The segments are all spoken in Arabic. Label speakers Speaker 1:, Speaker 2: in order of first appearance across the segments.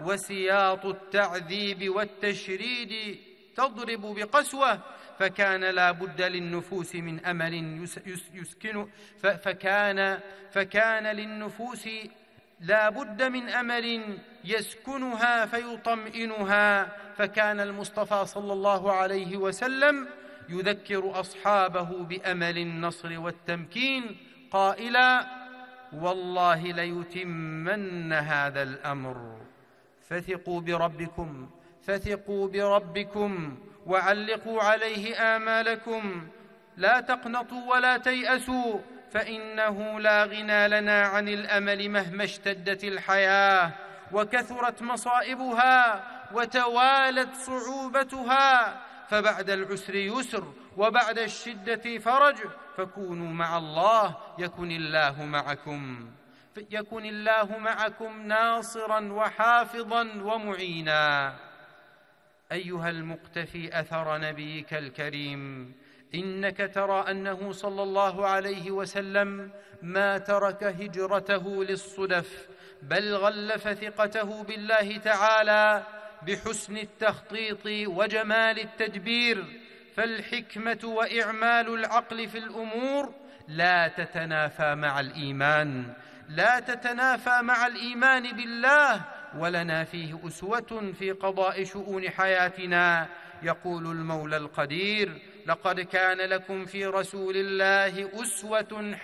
Speaker 1: وسياط التعذيب والتشريد تضرب بقسوة، فكان لا بد للنفوس من أمل يسكن فكان للنفوس لا بد من أمل يسكنها فيطمئنها. فكان المصطفى صلى الله عليه وسلم يذكر أصحابه بأمل النصر والتمكين قائلا: والله ليتمن هذا الأمر، فثقوا بربكم وعلقوا عليه آمالكم، لا تقنطوا ولا تيأسوا، فإنه لا غنى لنا عن الأمل مهما اشتدت الحياة وكثرت مصائبها وتوالت صعوبتها، فبعد العسر يسر وبعد الشدة فرج، فكونوا مع الله يكن الله معكم ناصرا وحافظا ومعينا. أيها المقتفي أثر نبيك الكريم، إنك ترى أنه صلى الله عليه وسلم ما ترك هجرته للصدف، بل غلف ثقته بالله تعالى بحسن التخطيط وجمال التدبير. فالحكمة وإعمال العقل في الأمور لا تتنافى مع الإيمان بالله، ولنا فيه أسوة في قضاء شؤون حياتنا. يقول المولى القدير: لقد كان لكم في رسول الله أسوة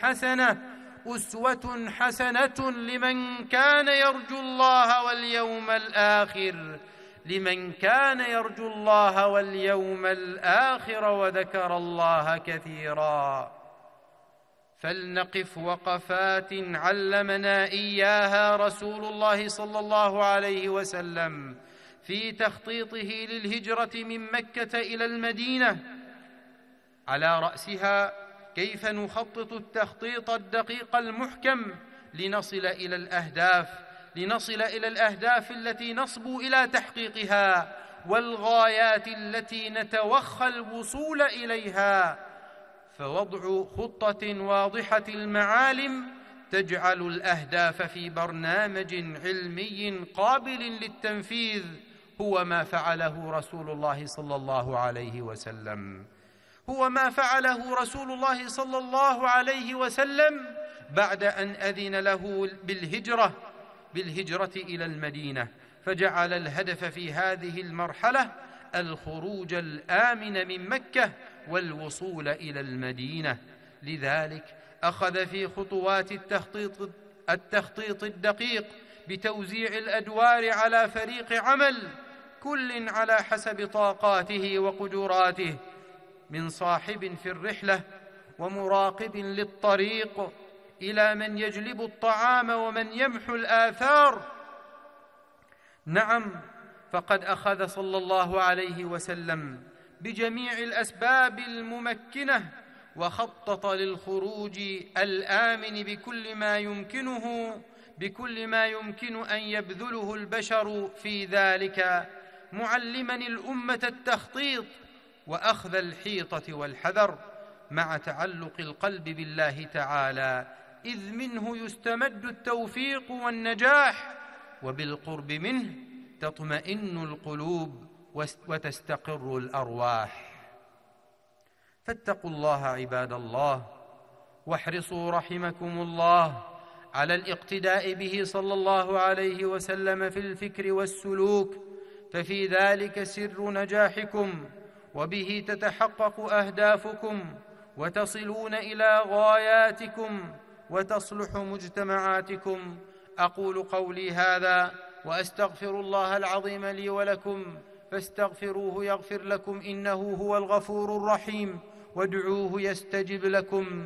Speaker 1: حسنة لمن كان يرجو الله واليوم الآخر وذكر الله كثيرا. فلنقف وقفات علمنا إياها رسول الله صلى الله عليه وسلم في تخطيطه للهجرة من مكة إلى المدينة. على رأسها كيف نخطط التخطيط الدقيق المحكم لنصل إلى الأهداف التي نصبو إلى تحقيقها والغايات التي نتوخى الوصول إليها. فوضع خطة واضحة المعالم تجعل الأهداف في برنامج علمي قابل للتنفيذ هو ما فعله رسول الله صلى الله عليه وسلم بعد أن أذن له بالهجرة إلى المدينة، فجعل الهدف في هذه المرحلة الخروج الآمن من مكة والوصول إلى المدينة. لذلك أخذ في خطوات التخطيط الدقيق بتوزيع الأدوار على فريق عمل، كل على حسب طاقاته وقدراته، من صاحب في الرحلة ومراقب للطريق، إلى من يجلب الطعام ومن يمحو الآثار. نعم، فقد أخذ صلى الله عليه وسلم بجميع الأسباب الممكنة، وخطط للخروج الآمن بكل ما يمكن أن يبذله البشر في ذلك، معلما الأمة التخطيط وأخذ الحيطة والحذر، مع تعلق القلب بالله تعالى، إذ منه يستمد التوفيق والنجاح، وبالقرب منه تطمئن القلوب وتستقر الأرواح. فاتقوا الله عباد الله، واحرصوا رحمكم الله على الاقتداء به صلى الله عليه وسلم في الفكر والسلوك، ففي ذلك سر نجاحكم، وبه تتحقق أهدافكم وتصلون إلى غاياتكم وتصلح مجتمعاتكم. أقول قولي هذا وأستغفر الله العظيم لي ولكم، فاستغفروه يغفر لكم، إنه هو الغفور الرحيم، وادعوه يستجب لكم،